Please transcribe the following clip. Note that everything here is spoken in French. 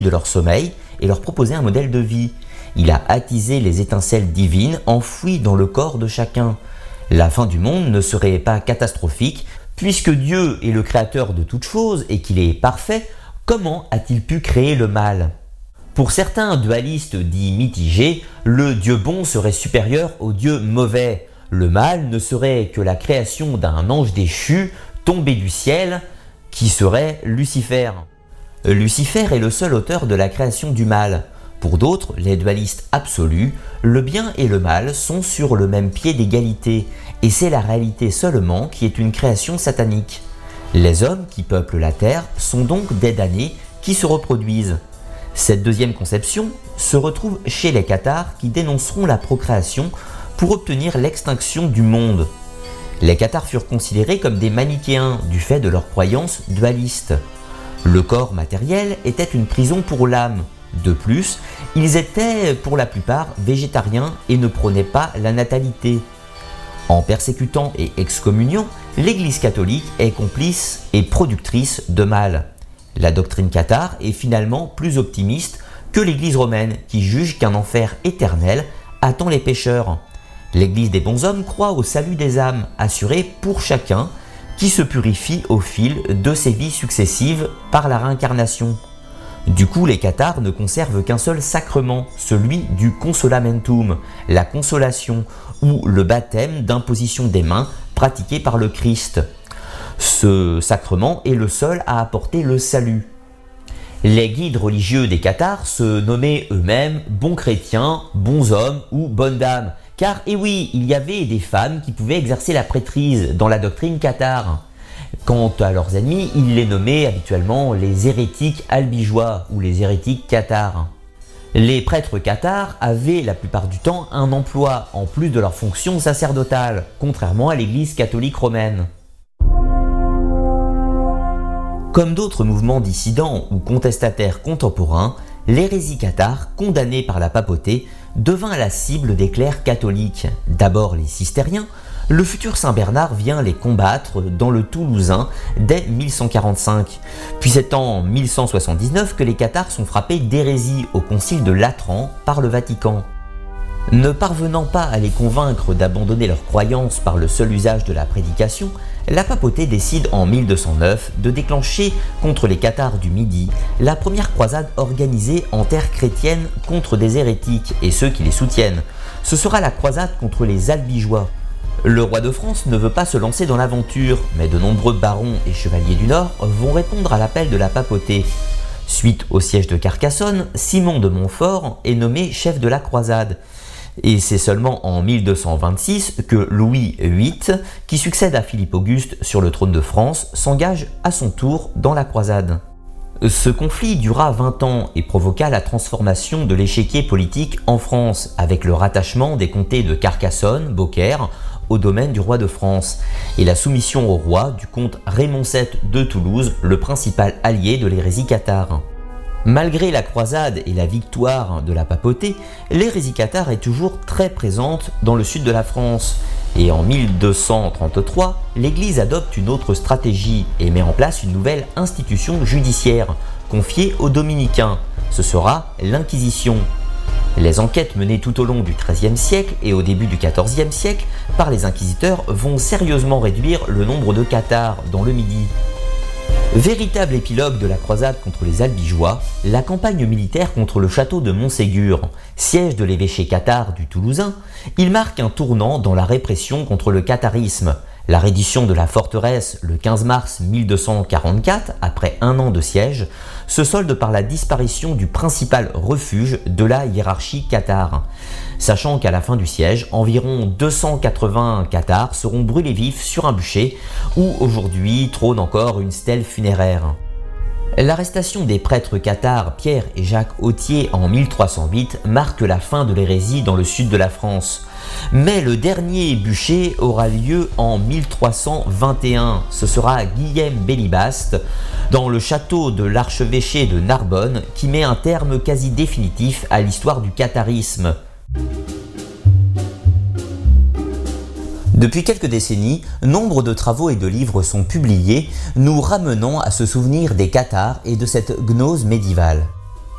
de leur sommeil et leur proposer un modèle de vie. Il a attisé les étincelles divines enfouies dans le corps de chacun. La fin du monde ne serait pas catastrophique, puisque Dieu est le créateur de toutes choses et qu'il est parfait. Comment a-t-il pu créer le mal ? Pour certains dualistes dits mitigés, le Dieu bon serait supérieur au Dieu mauvais. Le mal ne serait que la création d'un ange déchu, tombé du ciel, qui serait Lucifer. Lucifer est le seul auteur de la création du mal. Pour d'autres, les dualistes absolus, le bien et le mal sont sur le même pied d'égalité, et c'est la réalité seulement qui est une création satanique. Les hommes qui peuplent la terre sont donc des damnés qui se reproduisent. Cette deuxième conception se retrouve chez les cathares qui dénonceront la procréation pour obtenir l'extinction du monde. Les cathares furent considérés comme des manichéens du fait de leurs croyances dualistes. Le corps matériel était une prison pour l'âme. De plus, ils étaient pour la plupart végétariens et ne prônaient pas la natalité. En persécutant et excommuniant, l'Église catholique est complice et productrice de mal. La doctrine cathare est finalement plus optimiste que l'Église romaine qui juge qu'un enfer éternel attend les pécheurs. L'Église des bons hommes croit au salut des âmes assuré pour chacun qui se purifie au fil de ses vies successives par la réincarnation. Du coup, les cathares ne conservent qu'un seul sacrement, celui du consolamentum, la consolation, ou le baptême d'imposition des mains pratiqué par le Christ. Ce sacrement est le seul à apporter le salut. Les guides religieux des cathares se nommaient eux-mêmes bons chrétiens, bons hommes ou bonnes dames, car, et oui, il y avait des femmes qui pouvaient exercer la prêtrise dans la doctrine cathare. Quant à leurs ennemis, ils les nommaient habituellement les hérétiques albigeois ou les hérétiques cathares. Les prêtres cathares avaient la plupart du temps un emploi en plus de leur fonction sacerdotale, contrairement à l'Église catholique romaine. Comme d'autres mouvements dissidents ou contestataires contemporains, l'hérésie cathare, condamnée par la papauté, devint la cible des clercs catholiques. D'abord les cistériens, le futur Saint Bernard vient les combattre dans le Toulousain dès 1145. Puis c'est en 1179 que les cathares sont frappés d'hérésie au concile de Latran par le Vatican. Ne parvenant pas à les convaincre d'abandonner leurs croyances par le seul usage de la prédication, la papauté décide en 1209 de déclencher contre les cathares du Midi la première croisade organisée en terre chrétienne contre des hérétiques et ceux qui les soutiennent. Ce sera la croisade contre les albigeois. Le roi de France ne veut pas se lancer dans l'aventure, mais de nombreux barons et chevaliers du Nord vont répondre à l'appel de la papauté. Suite au siège de Carcassonne, Simon de Montfort est nommé chef de la croisade. Et c'est seulement en 1226 que Louis VIII, qui succède à Philippe Auguste sur le trône de France, s'engage à son tour dans la croisade. Ce conflit dura 20 ans et provoqua la transformation de l'échiquier politique en France, avec le rattachement des comtés de Carcassonne, Beaucaire, au domaine du roi de France, et la soumission au roi du comte Raymond VII de Toulouse, le principal allié de l'hérésie cathare. Malgré la croisade et la victoire de la papauté, l'hérésie cathare est toujours très présente dans le sud de la France. Et en 1233, l'Église adopte une autre stratégie et met en place une nouvelle institution judiciaire, confiée aux dominicains. Ce sera l'Inquisition. Les enquêtes menées tout au long du XIIIe siècle et au début du XIVe siècle par les inquisiteurs vont sérieusement réduire le nombre de cathares dans le Midi. Véritable épilogue de la croisade contre les albigeois, la campagne militaire contre le château de Montségur, siège de l'évêché cathare du Toulousain, il marque un tournant dans la répression contre le catharisme. La reddition de la forteresse le 15 mars 1244, après un an de siège, se solde par la disparition du principal refuge de la hiérarchie cathare. Sachant qu'à la fin du siège, environ 280 cathares seront brûlés vifs sur un bûcher où aujourd'hui trône encore une stèle funéraire. L'arrestation des prêtres cathares Pierre et Jacques Autier en 1308 marque la fin de l'hérésie dans le sud de la France. Mais le dernier bûcher aura lieu en 1321. Ce sera Guillaume Bélibaste dans le château de l'archevêché de Narbonne qui met un terme quasi définitif à l'histoire du catharisme. Depuis quelques décennies, nombre de travaux et de livres sont publiés, nous ramenant à ce souvenir des cathares et de cette gnose médiévale.